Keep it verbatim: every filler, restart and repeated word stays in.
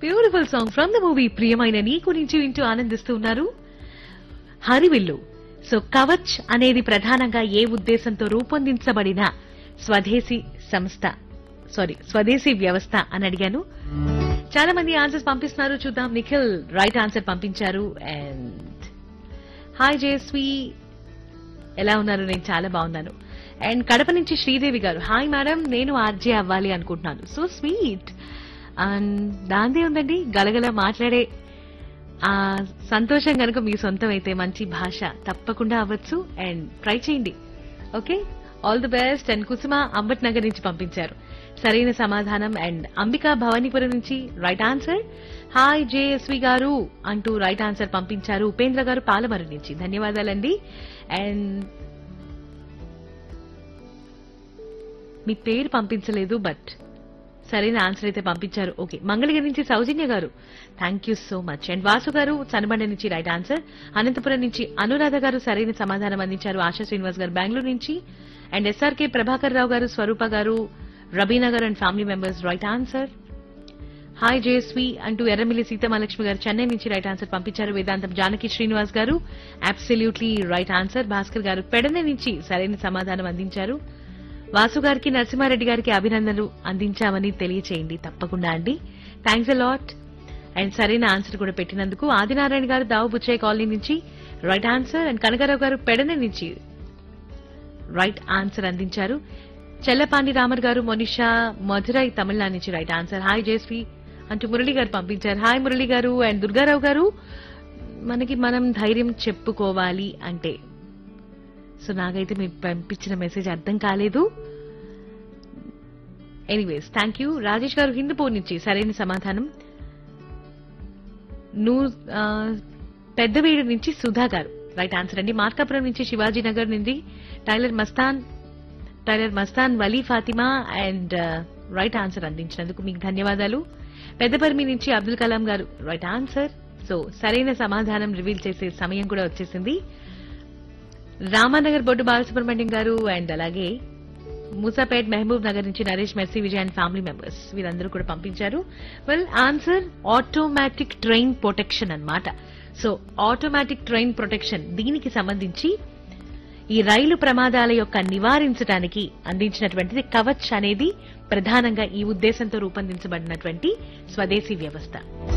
Beautiful song from the movie ప్రియమైన నీ గురించి వింటూ ఆనందిస్తూ ఉన్నారు హరివిల్లు. సో కవచ్ అనేది ప్రధానంగా ఏ ఉద్దేశంతో రూపొందించబడిన స్వదేశీ సంస్థ సారీ స్వదేశీ వ్యవస్థ అని అడిగాను. చాలా మంది ఆన్సర్స్ పంపిస్తున్నారు, చూద్దాం. నిఖిల్ రైట్ ఆన్సర్ పంపించారు. అండ్ హాయ్ జయశ్రీ, ఎలా ఉన్నారు? నేను చాలా బాగున్నాను. అండ్ కడప నుంచి శ్రీదేవి గారు, హాయ్ మేడం, నేను ఆర్జే అవ్వాలి అనుకుంటున్నాను. So sweet. అండ్ దాందే ఉందండి, గలగల మాట్లాడే ఆ సంతోషం కనుక మీ సొంతం అయితే మంచి భాష తప్పకుండా అవ్వచ్చు. అండ్ ట్రై చేయండి. Okay, all the best. And కుసుమ అంబట్ నగర్ నుంచి పంపించారు సరైన సమాధానం. అండ్ అంబికా భవానీపురం నుంచి రైట్ ఆన్సర్. హాయ్ జేఎస్వి గారు అంటూ రైట్ ఆన్సర్ పంపించారు ఉపేంద్ర గారు పాలమరు నుంచి. ధన్యవాదాలండి. అండ్ మీ పేరు పంపించలేదు, బట్ సరైన ఆన్సర్ అయితే పంపించారు. ఓకే, మంగళగిరి నుంచి సౌజన్య గారు, thank you so much. And Vasu గారు చనబండ నుంచి రైట్ ఆన్సర్. అనంతపురం నుంచి అనురాధ గారు సరైన సమాధానం అందించారు. ఆశా శ్రీనివాస్ గారు బెంగళూరు నుంచి. అండ్ ఎస్ఆర్కే ప్రభాకర్ రావు గారు, స్వరూప గారు, రబీనా గారు and family members right answer. Hi JSV అంటూ ఎర్రమిల్లి సీతమహాలక్ష్మి గారు చెన్నై నుంచి రైట్ ఆన్సర్ పంపించారు. వేదాంతం జానకి శ్రీనివాస్ గారు అబ్సల్యూట్లీ రైట్ ఆన్సర్. భాస్కర్ గారు పెడన నుంచి సరైన సమాధానం అందించారు. వాసు గారికి నరసింహారెడ్డి గారికి అభినందనలు అందించామని తెలియచేయండి. తప్పకుండా అండి, థ్యాంక్స్ అ లాట్. అండ్ సరైన ఆన్సర్ కూడా పెట్టినందుకు. ఆదినారాయణ గారు దావు బుచ్చయ్య కాలనీ నుంచి రైట్ ఆన్సర్. అండ్ కనకరావు గారు పెడన నుంచి రైట్ ఆన్సర్ అందించారు. చెల్లపాండి రామర్ గారు మొనిషా మధురై తమిళనాడు నుంచి రైట్ ఆన్సర్. హాయ్ జేస్వి అంటూ మురళి గారు పంపించారు. హాయ్ మురళి గారు. అండ్ దుర్గారావు గారు, మనకి మనం ధైర్యం చెప్పుకోవాలి అంటే, సో నాకైతే మీరు పంపించిన మెసేజ్ అర్థం కాలేదు. Anyways thank you. రాజేష్ గారు హిందూపూర్ నుంచి సరైన సమాధానం. నూ పెద్దవీడు నుంచి సుధా గారు రైట్ ఆన్సర్ అండి. మార్కాపురం నుంచి శివాజీనగర్ నుండి tailor Mastan tailor Mastan Vali Fatima and right answer అందించినందుకు మీకు ధన్యవాదాలు. పెద్దపర్మి నుంచి అబ్దుల్ కలాం గారు రైట్ ఆన్సర్. సో సరైన సమాధానం రివీల్ చేసే సమయం కూడా వచ్చేసింది. రామానగర్ బొడ్డు బాలసుబ్రహ్మణ్యం గారు అండ్ అలాగే మూసాపేట్ మహబూబ్ నగర్ నుంచి Naresh mercy Vijay and family members వీరందరూ కూడా పంపించారు. Well answer automatic train protection అన్నమాట. సో ఆటోమేటిక్ ట్రైన్ ప్రొటెక్షన్, దీనికి సంబంధించి ఈ రైలు ప్రమాదాల యొక్క నివారించడానికి అందించినటువంటిది కవచ్ అనేది ప్రధానంగా ఈ ఉద్దేశంతో రూపొందించబడినటువంటి స్వదేశీ వ్యవస్థ.